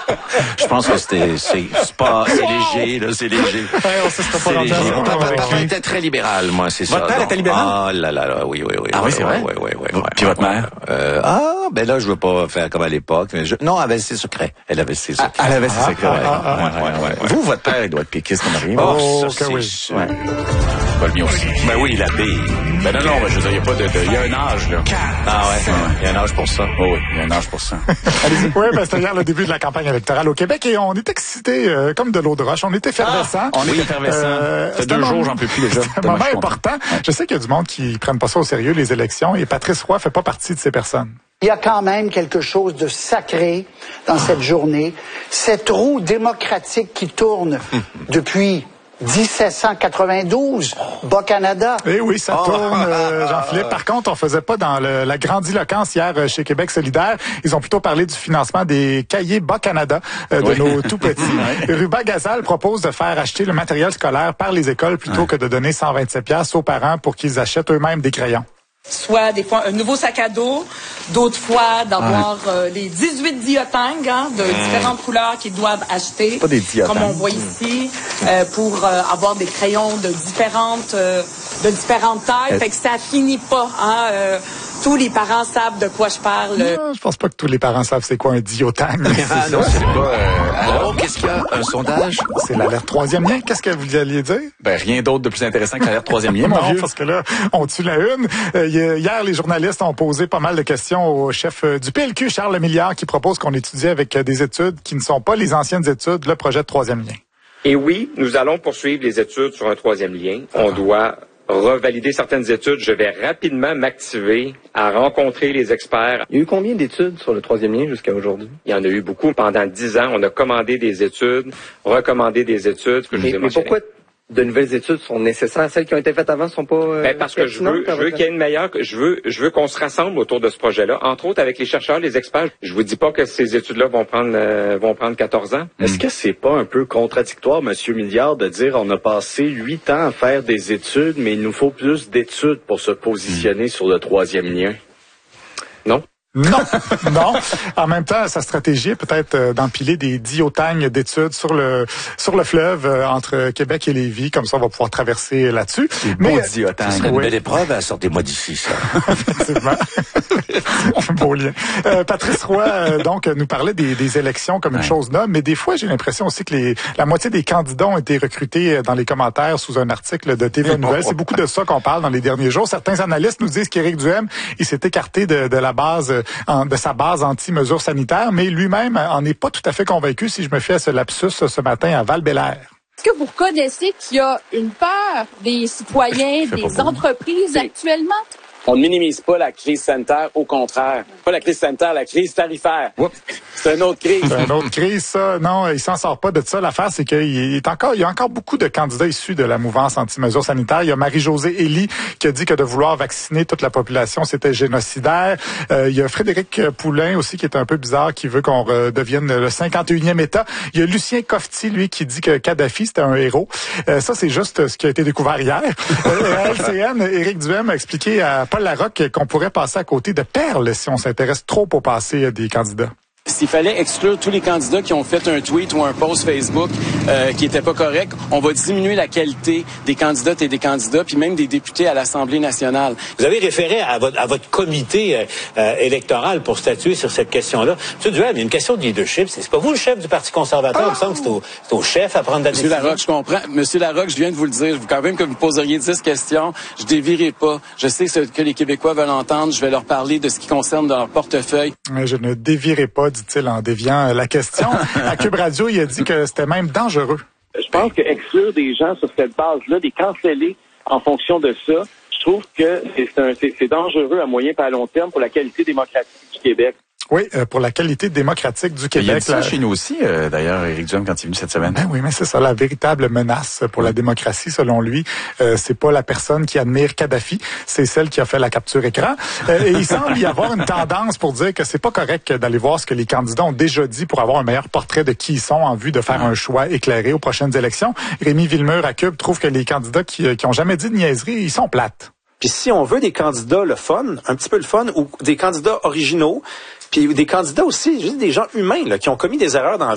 Je pense que c'est léger, là, c'est léger. Ouais, on se serait pas rendu à Mon ça. papa était très libéral, moi, c'est ça. Votre père était libéral? Ah là, oui. Ah oui, c'est vrai? Oui. Puis votre mère? Ben là, je veux pas faire comme à l'époque. Mais non, elle avait ses secrets. Elle avait ses secrets. Elle avait ses secrets, ouais. Vous, votre père, il doit être péquiste, mon mari. Oh, ça, ça, oui. c'est sûr. Ouais. Pas le mien aussi. Ben oui, la bille. Ben non, je veux dire, il y a pas il y a un âge, là. Ah ouais, il y a un âge pour ça. Oh oui, il y a un âge pour ça. Oui, ben c'était hier le début de la campagne électorale au Québec et on est excités comme de l'eau de roche. On est effervescents. On est effervescents. Ça fait 2 jours, j'en peux plus déjà. C'est un moment important. Je sais qu'il y a du monde qui prennent pas ça au sérieux, les élections, et Patrice Roy fait pas partie de ces personnes. Il y a quand même quelque chose de sacré dans cette journée. Cette roue démocratique qui tourne depuis 1792, Bas-Canada. Eh oui, ça tourne, Jean-Philippe. Par contre, on faisait pas dans la grandiloquence hier chez Québec solidaire. Ils ont plutôt parlé du financement des cahiers Bas-Canada de nos tout-petits. Ruba Gazal propose de faire acheter le matériel scolaire par les écoles plutôt que de donner 127$ aux parents pour qu'ils achètent eux-mêmes des crayons. Soit des fois un nouveau sac à dos, d'autres fois d'avoir les 18 diotang de différentes couleurs qu'ils doivent acheter, Pas des diotang. comme on voit ici, pour avoir des crayons de différentes tailles. Fait que ça finit pas. Tous les parents savent de quoi je parle. Non, je pense pas que tous les parents savent c'est quoi un diotang. Ah non, c'est pas... Alors, qu'est-ce qu'il y a? Un sondage? C'est l'alerte troisième lien. Qu'est-ce que vous alliez dire? Ben, rien d'autre de plus intéressant que l'alerte 3e lien, mon Non, vieux. parce que là, on tue la une. Hier, les journalistes ont posé pas mal de questions au chef du PLQ, Charles Milliard, qui propose qu'on étudie avec des études qui ne sont pas les anciennes études, le projet de troisième lien. Et oui, nous allons poursuivre les études sur un troisième lien. On doit revalider certaines études. Je vais rapidement m'activer à rencontrer les experts. Il y a eu combien d'études sur le troisième lien jusqu'à aujourd'hui? Il y en a eu beaucoup. Pendant 10 ans, on a commandé des études, recommandé des études. Que je vous ai Mais mentionnées. pourquoi de nouvelles études sont nécessaires? Celles qui ont été faites avant sont pas parce que je veux qu'il y ait une meilleure, je veux qu'on se rassemble autour de ce projet-là, entre autres avec les chercheurs, les experts. Je vous dis pas que ces études-là vont prendre 14 ans. Est-ce que c'est pas un peu contradictoire, Monsieur Milliard, de dire on a passé 8 ans à faire des études, mais il nous faut plus d'études pour se positionner sur le troisième lien? Non. Non. En même temps, sa stratégie est peut-être d'empiler des diotagnes d'études sur le fleuve entre Québec et Lévis. Comme ça, on va pouvoir traverser là-dessus. Mais Ce serait une belle épreuve. Sortez-moi d'ici, ça. Effectivement. Beau lien. Patrice Roy, donc, nous parlait des élections comme une chose noble, mais des fois, j'ai l'impression aussi que la moitié des candidats ont été recrutés dans les commentaires sous un article de TVA Nouvelles. C'est beaucoup de ça qu'on parle dans les derniers jours. Certains analystes nous disent qu'Éric Duhaime, il s'est écarté de la base de sa base anti-mesures sanitaires, mais lui-même en est pas tout à fait convaincu, si je me fie à ce lapsus ce matin à Val-Bélair. Est-ce que vous reconnaissez qu'il y a une peur des citoyens, des entreprises actuellement? On ne minimise pas la crise sanitaire, au contraire. Pas la crise sanitaire, la crise tarifaire. C'est une autre crise. C'est une autre crise, ça. Non, il s'en sort pas de ça. L'affaire, c'est qu'il y a encore beaucoup de candidats issus de la mouvance anti-mesures sanitaires. Il y a Marie-Josée Elie qui a dit que de vouloir vacciner toute la population, c'était génocidaire. Il y a Frédéric Poulain aussi qui est un peu bizarre, qui veut qu'on devienne le 51e État. Il y a Lucien Cofti, lui, qui dit que Kadhafi, c'était un héros. Ça, c'est juste ce qui a été découvert hier. À LCN, Éric Duhaime a expliqué à Paul Larocque qu'on pourrait passer à côté de perles si on s'intéresse trop au passé des candidats. S'il fallait exclure tous les candidats qui ont fait un tweet ou un post Facebook qui était pas correct, on va diminuer la qualité des candidates et des candidats, puis même des députés à l'Assemblée nationale. Vous avez référé à votre comité électoral pour statuer sur cette question-là. M. Duhaime, il y a une question de leadership. C'est pas vous le chef du Parti conservateur. Il me semble que c'est au chef à prendre la décision. Monsieur Larocque, je comprends. Monsieur Larocque, je viens de vous le dire. Quand même que vous poseriez 10 questions, je dévierai pas. Je sais ce que les Québécois veulent entendre. Je vais leur parler de ce qui concerne leur portefeuille. Je ne dévierai pas, dit-il en déviant la question. À Cube Radio, il a dit que c'était même dangereux. Je pense que exclure des gens sur cette base-là, des canceller en fonction de ça, je trouve que c'est dangereux à moyen et à long terme pour la qualité démocratique du Québec. Oui, pour la qualité démocratique du Québec. Il a dit ça chez nous aussi, d'ailleurs, Éric Duhaime, quand il est venu cette semaine. Ben oui, mais c'est ça, la véritable menace pour la démocratie, selon lui. C'est pas la personne qui admire Kadhafi, c'est celle qui a fait la capture écran. Et il semble y avoir une tendance pour dire que c'est pas correct d'aller voir ce que les candidats ont déjà dit pour avoir un meilleur portrait de qui ils sont en vue de faire un choix éclairé aux prochaines élections. Rémi Villemur à Cube trouve que les candidats qui ont jamais dit de niaiserie, ils sont plates. Puis si on veut des candidats le fun, un petit peu le fun, ou des candidats originaux, puis des candidats aussi, juste des gens humains là, qui ont commis des erreurs dans